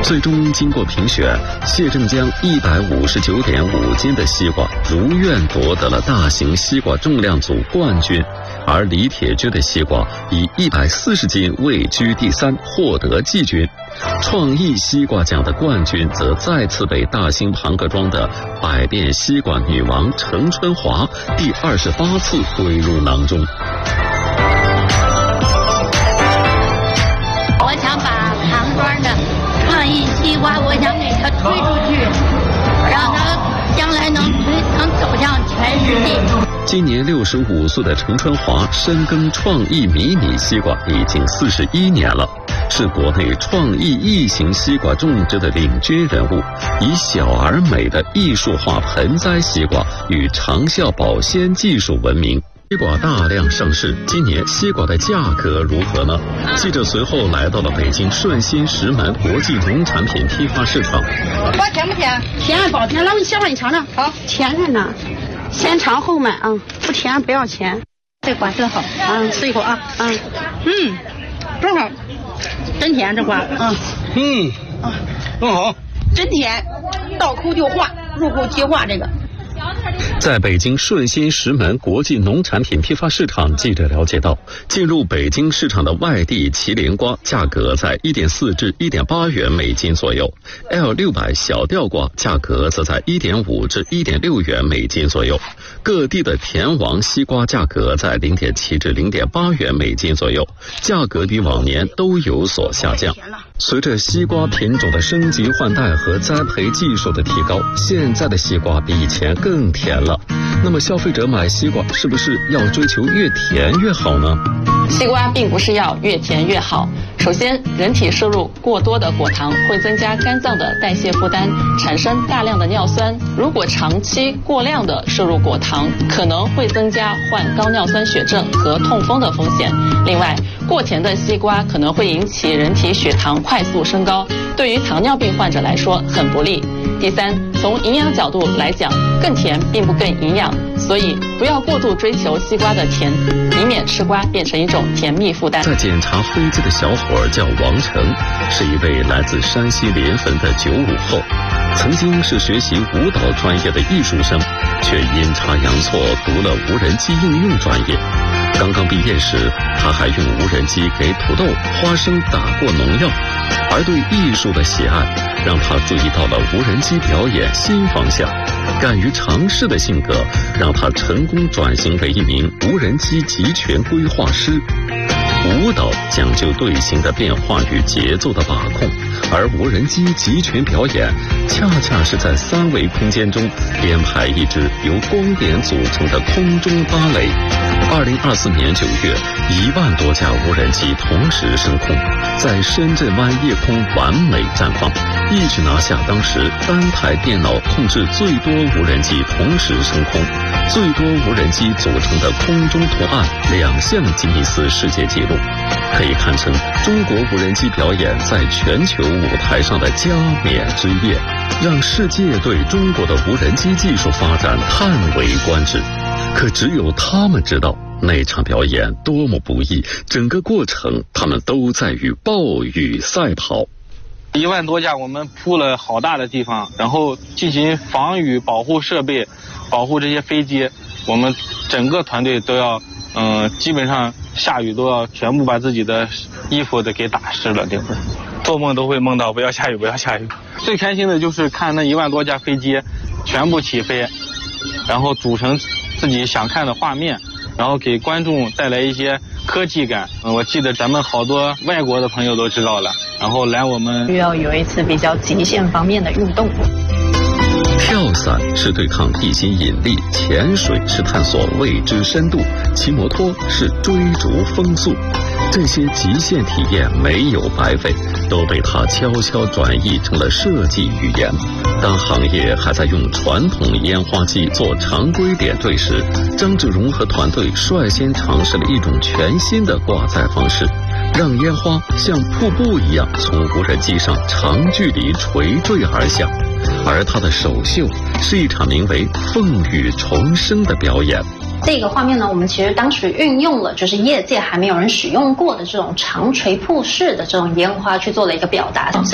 最终经过评选，谢正江159.5斤的西瓜如愿夺得了大型西瓜重量组冠军，而李铁军的西瓜以140斤位居第3，获得季军。创意西瓜奖的冠军则再次被大兴庞各庄的百变西瓜女王程春华第28次归入囊中。 我想把庞庄的创意西瓜，我想给它推出去，让它将来能走向全世界。 今年65岁的程春华深耕创意迷你西瓜已经41年了，是国内创意异形西瓜种植的领军人物，以小而美的艺术化盆栽西瓜与长效保鲜技术闻名。西瓜大量上市，今年西瓜的价格如何呢？记者随后来到了北京顺心石门国际农产品批发市场。 瓜甜不甜？ 甜，保甜。来，我小伙你尝尝。 好， 甜着呢，先尝后买啊，不甜不要钱。这瓜真好啊，吃一口啊，真好，真甜这瓜， 真好，真甜，倒抠就化，入口即化这个。 在北京顺心石门国际农产品批发市场，记者了解到，进入北京市场的外地麒麟瓜价格在1.4至1.8元每斤左右 ，L600 小吊瓜价格则在1.5至1.6元每斤左右。各地的甜王西瓜价格在0.7至0.8元每斤左右，价格比往年都有所下降。随着西瓜品种的升级换代和栽培技术的提高，现在的西瓜比以前更甜了。那么消费者买西瓜是不是要追求越甜越好呢？ 西瓜并不是要越甜越好。首先，人体摄入过多的果糖会增加肝脏的代谢负担，产生大量的尿酸。如果长期过量的摄入果糖，可能会增加患高尿酸血症和痛风的风险。另外，过甜的西瓜可能会引起人体血糖快速升高，对于糖尿病患者来说很不利。第三，从营养角度来讲，更甜并不更营养，所以不要过度追求西瓜的甜，以免吃瓜变成一种甜蜜负担。 在检查飞机的小伙儿叫王成，是一位来自山西临汾的95后，曾经是学习舞蹈专业的艺术生，却阴差阳错读了无人机应用专业。刚刚毕业时，他还用无人机给土豆、花生打过农药，而对艺术的喜爱让他注意到了无人机表演新方向，敢于尝试的性格让他成功转型为一名无人机集权规划师。舞蹈讲究队形的变化与节奏的把控，而无人机集权表演恰恰是在3维空间中编排一支由光点组成的空中芭蕾。2024年9月，1万多架无人机同时升空，在深圳湾夜空完美绽放，一举拿下当时单台电脑控制最多无人机同时升空、最多无人机组成的空中图案2项吉尼斯世界纪录，可以看成中国无人机表演在全球舞台上的加冕之夜，让世界对中国的无人机技术发展叹为观止。可只有他们知道那场表演多么不易，整个过程他们都在与暴雨赛跑。 1万多架，我们铺了好大的地方，然后进行防雨保护设备，保护这些飞机。我们整个团队都要，基本上下雨都要全部把自己的衣服都给打湿了。这会儿做梦都会梦到不要下雨，不要下雨。最开心的就是看那1万多架飞机全部起飞，然后组成自己想看的画面，然后给观众带来一些科技感。我记得咱们好多外国的朋友都知道了，然后来我们需要有一次比较极限方面的运动。 跳伞是对抗地心引力，潜水是探索未知深度，骑摩托是追逐风速。这些极限体验没有白费，都被他悄悄转译成了设计语言。当行业还在用传统烟花机做常规点缀时，张志荣和团队率先尝试了一种全新的挂载方式，让烟花像瀑布一样从无人机上长距离垂坠而下。而他的首秀是一场名为《风雨重生》的表演。 这个画面呢，我们其实当时运用了就是业界还没有人使用过的这种长垂瀑式的这种烟花去做了一个表达。